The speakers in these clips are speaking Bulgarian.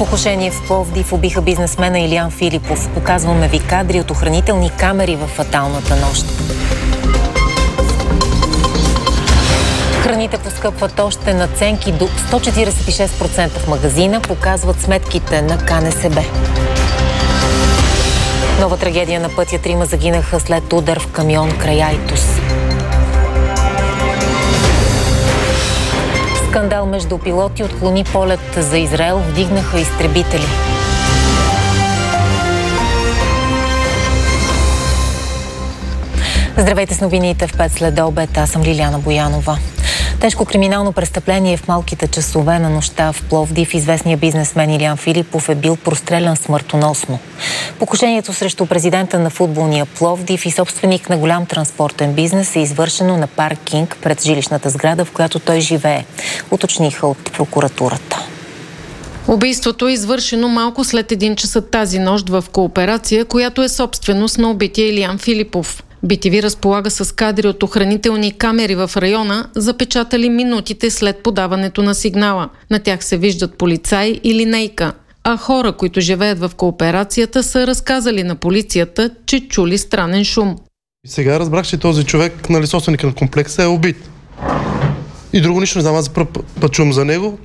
Покушение в Пловдив убиха бизнесмена Илиян Филипов. Показваме ви кадри от охранителни камери в фаталната нощ. Храните поскъпват още надценки до 146% в магазина, показват сметките на КНСБ. Нова трагедия на пътя. 3 загинаха след удар в камион край Айтос. Скандал между пилоти отклони полет за Израел, вдигнаха изтребители. Здравейте с новините в 5 след обед. Аз съм Лиляна Боянова. Тежко криминално престъпление в малките часове на нощта в Пловдив. Известният бизнесмен Илиян Филипов е бил прострелян смъртоносно. Покушението срещу президента на футболния Пловдив и собственик на голям транспортен бизнес е извършено на паркинг пред жилищната сграда, в която той живее, уточниха от прокуратурата. Убийството е извършено малко след 1 часа тази нощ в Кооперация, която е собственост на убития Илиян Филипов. BTV разполага с кадри от охранителни камери в района, запечатали минутите след подаването на сигнала. На тях се виждат полицаи и линейка. А хора, които живеят в Кооперацията, са разказали на полицията, че чули странен шум. Сега разбрах, че този човек, собственика на комплекса, е убит. И друго нищо не знам, аз за първ път чувам за него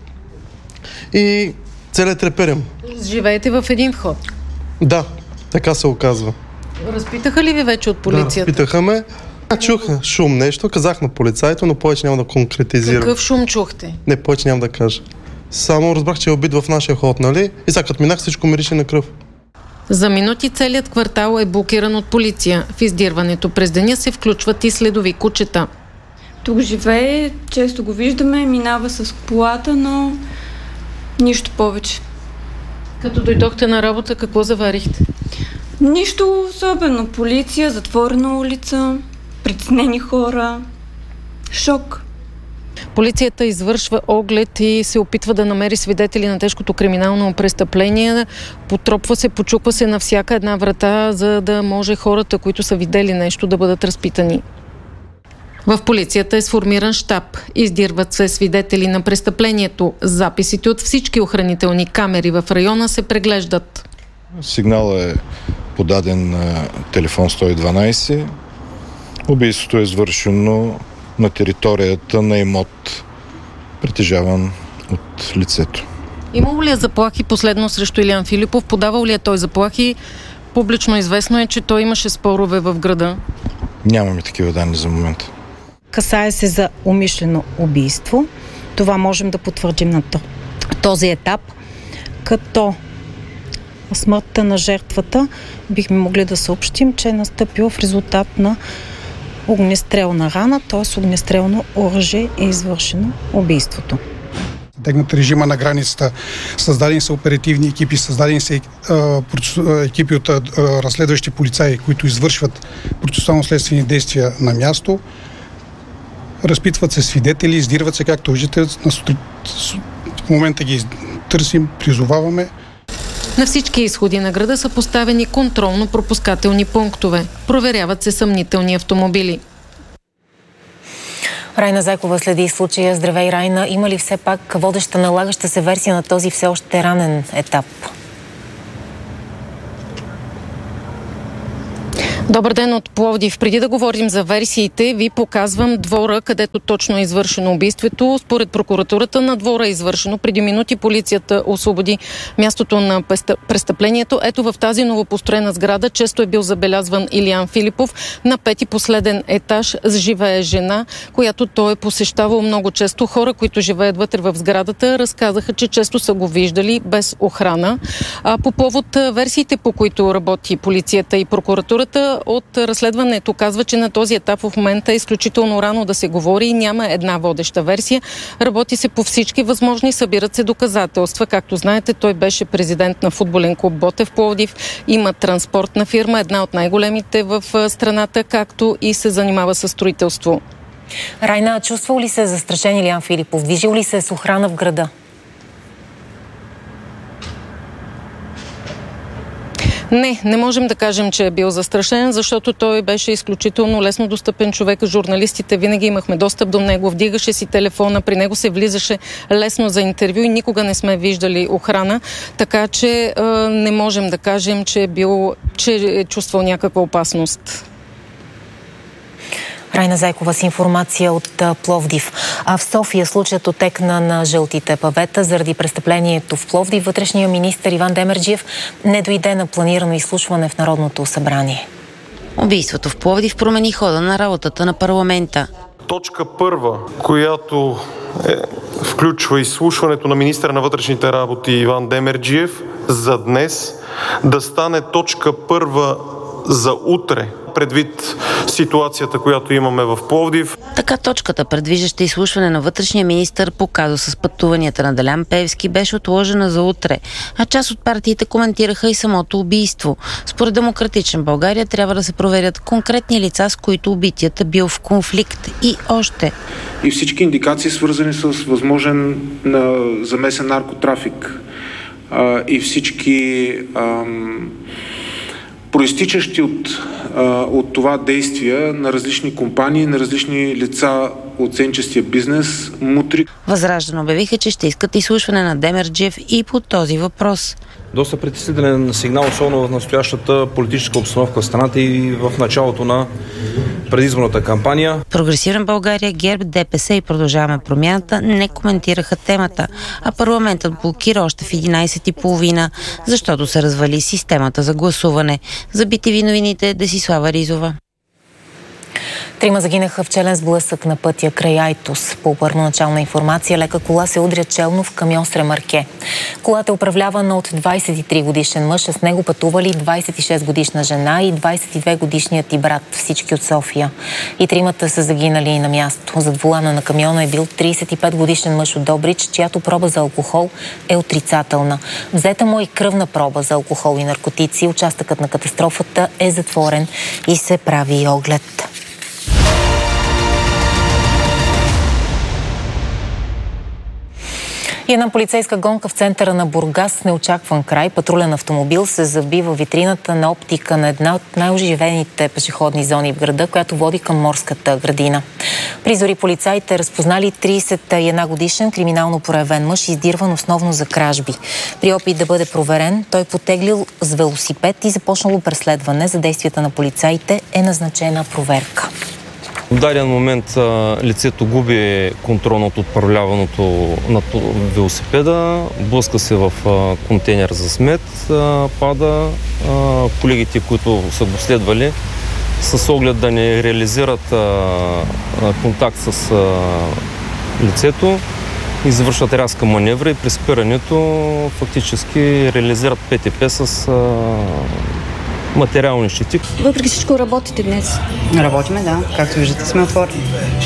и целият треперем. Живеете в един вход? Да, така се оказва. Разпитаха ли ви вече от полицията? Да, разпитаха ме. Чух шум нещо, казах на полицайто, но повече няма да конкретизирам. Какъв шум чухте? Не, повече няма да кажа. Само разбрах, че е убит в нашия ход, нали? И сега като минах, всичко мирише на кръв. За минути целият квартал е блокиран от полиция. В издирването през деня се включват и следови кучета. Тук живее, често го виждаме, минава с колата, но нищо повече. Като дойдохте на работа, какво заварихте? Нищо особено. Полиция, затворена улица, притеснени хора. Шок. Полицията извършва оглед и се опитва да намери свидетели на тежкото криминално престъпление. Потропва се, почуква се на всяка една врата, за да може хората, които са видели нещо, да бъдат разпитани. В полицията е сформиран щаб. Издирват се свидетели на престъплението. Записите от всички охранителни камери в района се преглеждат. Сигналът е подаден на телефон 112. Убийството е извършено на територията на имот, притежаван от лицето. Имало ли е заплахи последно срещу Илиян Филипов? Подавал ли е той заплахи? Публично известно е, че той имаше спорове в града. Нямаме такива данни за момента. Касае се за умишлено убийство. Това можем да потвърдим на този етап, като смъртта на жертвата бихме могли да съобщим, че е настъпила в резултат на огнестрелна рана, т.е. огнестрелно оръжие е извършено убийството. Тегнат режима на границата, създадени са оперативни екипи, създадени са екипи от разследващи полицаи, които извършват процесуално-следствени действия на място. Разпитват се свидетели, издирват се, както виждате. В момента ги търсим, призоваваме. На всички изходи на града са поставени контролно-пропускателни пунктове. Проверяват се съмнителни автомобили. Райна Зайкова следи случая. Здравей, Райна. Има ли все пак водеща, налагаща се версия на този все още ранен етап? Добър ден от Пловдив. Преди да говорим за версиите, ви показвам двора, където точно е извършено убийството. Според прокуратурата на двора е извършено. Преди минути полицията освободи мястото на престъплението. Ето в тази новопостроена сграда често е бил забелязван Илиян Филипов. На 5-ти последен етаж живее жена, която той е посещавал много често. Хора, които живеят вътре в сградата, разказаха, че често са го виждали без охрана. По повод версиите, по които работи полицията и прокуратурата, от разследването казва, че на този етап в момента е изключително рано да се говори и няма една водеща версия. Работи се по всички възможни, събират се доказателства. Както знаете, той беше президент на футболен клуб Ботев Пловдив. Има транспортна фирма, една от най-големите в страната, както и се занимава с строителство. Райна, чувствал ли се застрашен Илиян Филипов? Движил ли се с охрана в града? Не можем да кажем, че е бил застрашен, защото той беше изключително лесно достъпен човек. Журналистите винаги имахме достъп до него, вдигаше си телефона, при него се влизаше лесно за интервю и никога не сме виждали охрана, така че не можем да кажем, че е чувствал някаква опасност. Райна Зайкова с информация от Пловдив. А в София случаят отекна на жълтите павета заради престъплението в Пловдив. Вътрешният министър Иван Демерджиев не дойде на планирано изслушване в Народното събрание. Убийството в Пловдив промени хода на работата на парламента. Точка първа, която включва изслушването на министъра на вътрешните работи Иван Демерджиев за днес, да стане точка първа за утре, предвид ситуацията, която имаме в Пловдив. Така точката, предвиждаща изслушване на вътрешния министър по казуса с пътуванията на Делян Пеевски, беше отложена за утре, а част от партиите коментираха и самото убийство. Според Демократична България трябва да се проверят конкретни лица, с които убитият е бил в конфликт и още. И всички индикации, свързани с възможен замесен наркотрафик и всички проистичащи от това действия на различни компании, на различни лица от сенчестия бизнес, мутри. Възраждане обявиха, че ще искат изслушване на Демерджиев и по този въпрос. Доста притеснителен сигнал, особено в настоящата политическа обстановка в страната и в началото на предизборната кампания. Прогресивна България, ГЕРБ, ДПС и Продължаваме промяната не коментираха темата, а парламентът блокира още в 11:30, защото се развали системата за гласуване. За BTV новините Десислава Ризова. 3 загинаха в челен сблъсък на пътя край Айтос. По първоначална информация, лека кола се удря челно в камион с ремарке. Колата е управлявана от 23-годишен мъж, с него пътували 26-годишна жена и 22-годишният и брат, всички от София. И 3 са загинали на място. Зад волана на камиона е бил 35-годишен мъж от Добрич, чиято проба за алкохол е отрицателна. Взета му и кръвна проба за алкохол и наркотици. Участъкът на катастрофата е затворен и се прави оглед. И една полицейска гонка в центъра на Бургас с неочакван край. Патрулен автомобил се заби във витрината на оптика на една от най-оживените пешеходни зони в града, която води към морската градина. При зори полицаите разпознали 31-годишен криминално проявен мъж, издирван основно за кражби. При опит да бъде проверен, той потеглил с велосипед и започнало преследване. За действията на полицаите е назначена проверка. В даден момент лицето губи контрол над управляваното на велосипеда, блъска се в контейнер за смет, пада. Колегите, които са го следвали, с оглед да не реализират контакт с лицето, извършват рязка маневра и при спирането фактически реализират ПТП с материални щети. Въпреки всичко работите днес? Работиме, да. Както виждате, сме отворени.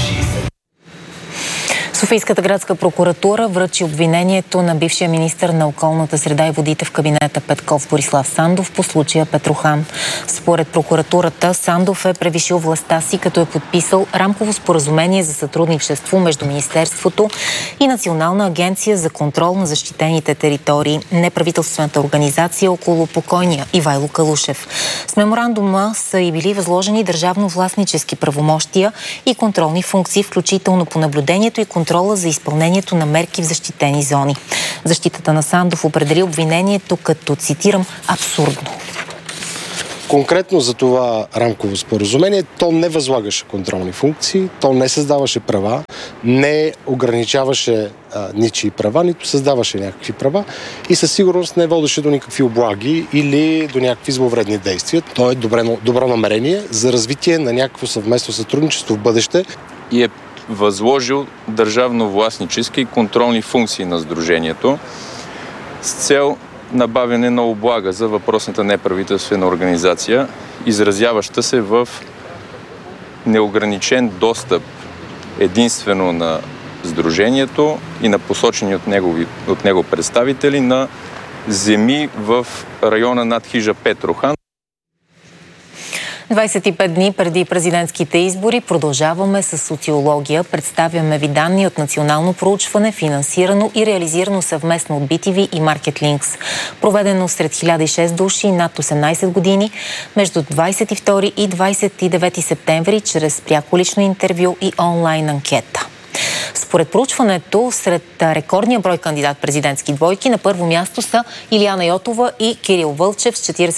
Софийската градска прокуратура връчи обвинението на бившия министър на околната среда и водите в кабинета Петков Борислав Сандов по случая Петрохан. Според прокуратурата, Сандов е превишил властта си, като е подписал рамково споразумение за сътрудничество между Министерството и Национална агенция за контрол на защитените територии, неправителствената организация около покойния Ивайло Калушев. С меморандума са и били възложени държавно-властнически правомощия и контролни функции, включително по наблюдението и контрола за изпълнението на мерки в защитени зони. Защитата на Сандов определи обвинението като, цитирам, абсурдно. Конкретно за това рамково споразумение, то не възлагаше контролни функции, то не създаваше права, не ограничаваше ничии права, нито създаваше някакви права и със сигурност не водеше до никакви облаги или до някакви зловредни действия. То е добро намерение за развитие на някакво съвместно сътрудничество в бъдеще. И е възложил държавно-властнически и контролни функции на сдружението с цел набавяне на облага за въпросната неправителствена организация, изразяваща се в неограничен достъп единствено на сдружението и на посочени от него представители на земи в района над хижа Петрохан. 25 дни преди президентските избори продължаваме с социология. Представяме ви данни от национално проучване, финансирано и реализирано съвместно от BTV и MarketLinks. Проведено сред 1006 души над 18 години между 22 и 29 септември чрез пряко лично интервю и онлайн анкета. Според проучването, сред рекордния брой кандидат-президентски двойки на първо място са Илияна Йотова и Кирил Вълчев с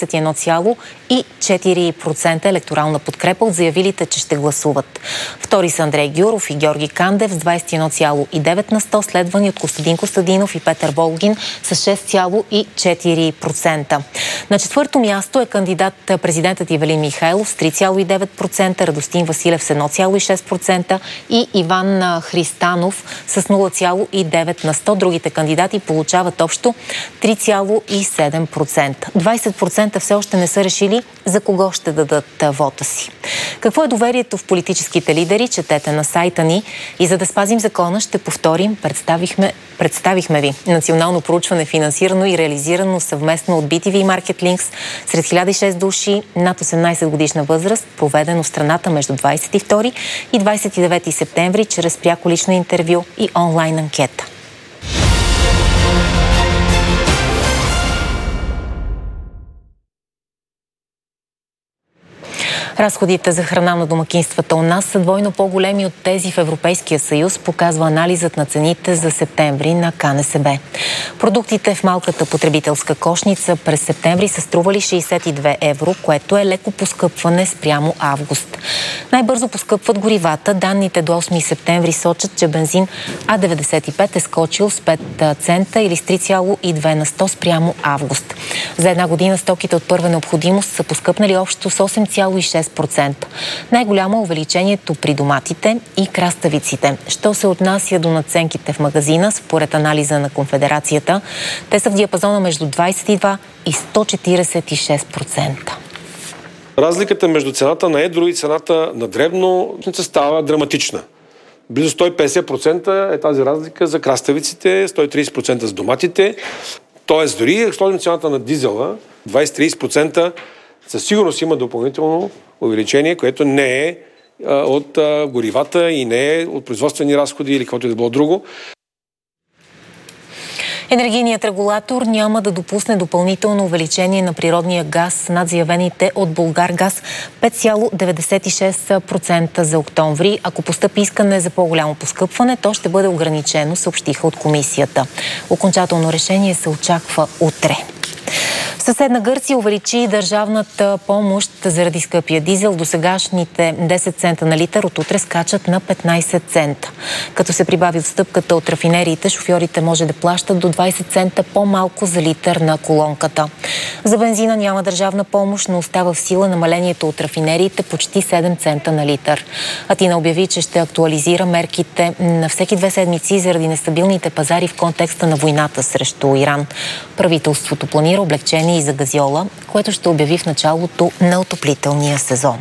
41,4% електорална подкрепа от заявилите, че ще гласуват. Втори са Андрей Гюров и Георги Кандев с 21,9%, следвани от Костадин Костадинов и Петър Волгин с 6,4%. На четвърто място е кандидат-президентът Ивелин Михайлов с 3,9%, Радостин Василев с 1,6% и Иван Христанов с 0,9%. Другите кандидати получават общо 3,7%. 20% все още не са решили за кого ще дадат вота си. Какво е доверието в политическите лидери? Четете на сайта ни. И за да спазим закона, ще повторим, представихме ви национално проучване, финансирано и реализирано съвместно от BTV и MarketLinks сред 1006 души над 18 годишна възраст, проведено в страната между 22 и 29 септември чрез пряко лично интервю и онлайн анкета. Разходите за храна на домакинствата у нас са двойно по-големи от тези в Европейския съюз, показва анализът на цените за септември на КНСБ. Продуктите в малката потребителска кошница през септември са стрували 62 евро, което е леко поскъпване спрямо август. Най-бързо поскъпват горивата. Данните до 8 септември сочат, че бензин А95 е скочил с 5 цента или с 3,2 на 100 спрямо август. За една година стоките от първа необходимост са поскъпнали общо с 8,6%. Най-голямо увеличението при доматите и краставиците. Що се отнася до надценките в магазина, според анализа на Конфедерацията, те са в диапазона между 22 и 146%. Разликата между цената на едро и цената на дребно става драматична. Близо 150% е тази разлика за краставиците, 130% за доматите. Тоест, дори сложим цената на дизела, 20-30% със сигурност има допълнително увеличение, което не е от горивата и не е от производствени разходи или каквото и да било друго. Енергийният регулатор няма да допусне допълнително увеличение на природния газ над заявените от Булгаргаз 5,96% за октомври. Ако постъпи искане за по-голямо поскъпване, то ще бъде ограничено, съобщиха от комисията. Окончателно решение се очаква утре. Съседна Гърция увеличи държавната помощ заради скъпия дизел. Досегашните 10 цента на литър от утре скачат на 15 цента. Като се прибави отстъпката от рафинериите, шофьорите може да плащат до 20 цента по-малко за литър на колонката. За бензина няма държавна помощ, но остава в сила намалението от рафинериите почти 7 цента на литър. Атина обяви, че ще актуализира мерките на всеки 2 седмици заради нестабилните пазари в контекста на войната срещу Иран. Правителството планира облегчение и за газьола, което ще обяви в началото на отоплителния сезон.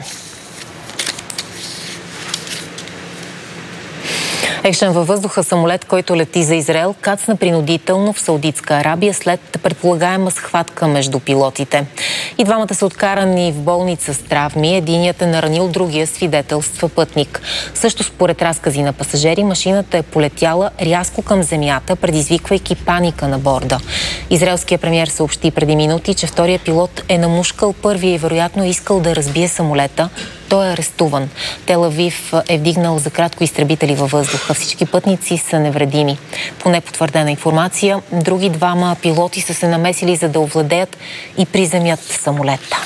Екшен във въздуха самолет, който лети за Израел, кацна принудително в Саудитска Арабия след предполагаема схватка между пилотите. И двамата са откарани в болница с травми. Единият е наранил, другия свидетелства пътник. Също според разкази на пасажери, машината е полетяла рязко към земята, предизвиквайки паника на борда. Израелският премиер съобщи преди минути, че втория пилот е намушкал първия и вероятно искал да разбие самолета. Той е арестуван. Тел Авив е вдигнал за кратко изтребители във въздуха. Всички пътници са невредими. По непотвърдена информация, други двама пилоти са се намесили, за да овладеят и приземят самолета.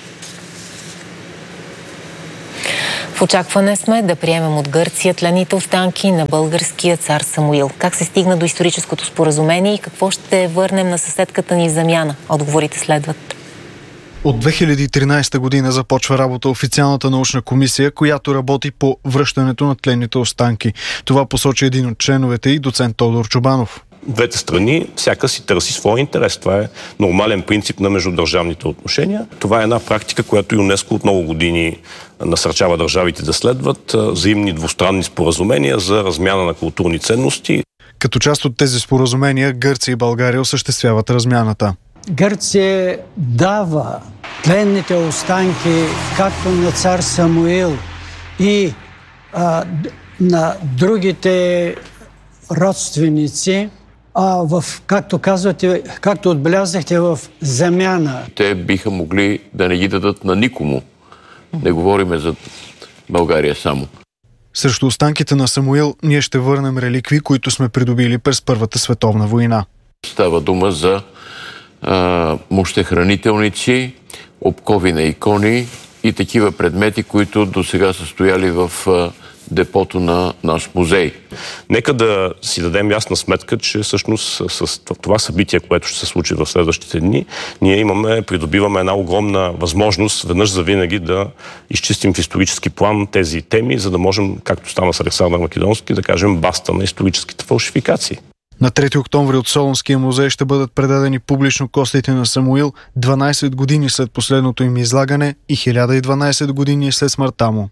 В очакване сме да приемем от Гърция тленните останки на българския цар Самуил. Как се стигна до историческото споразумение и какво ще върнем на съседката ни в замяна? Отговорите следват. От 2013 година започва работа официалната научна комисия, която работи по връщането на тленните останки. Това посочи един от членовете и доцент Тодор Чобанов. Двете страни всяка си търси своя интерес. Това е нормален принцип на междудържавните отношения. Това е една практика, която ЮНЕСКО от много години насърчава държавите да следват. Взаимни двустранни споразумения за размяна на културни ценности. Като част от тези споразумения Гърция и България осъществяват размяната. Гърция дава тленните останки както на цар Самуил и на другите родственици, както казвате, както отбелязахте, в замяна. Те биха могли да не ги дадат на никому. Не говориме за България само. Срещу останките на Самуил ние ще върнем реликви, които сме придобили през Първата световна война. Става дума за мощехранителници, обкови на икони и такива предмети, които до сега са стояли в депото на наш музей. Нека да си дадем ясна сметка, че всъщност с това събитие, което ще се случи в следващите дни, ние придобиваме една огромна възможност веднъж завинаги да изчистим в исторически план тези теми, за да можем, както стана с Александър Македонски, да кажем баста на историческите фалшификации. На 3 октомври от Солунския музей ще бъдат предадени публично костите на Самуил 12 години след последното им излагане и 1012 години след смъртта му.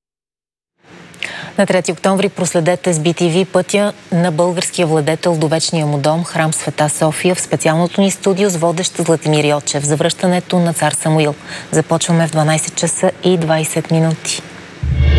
На 3 октомври проследете с BTV пътя на българския владетел до вечния му дом, храм Света София, в специалното ни студио с водещ Златимир Йочев за връщането на цар Самуил. Започваме в 12 часа и 20 минути.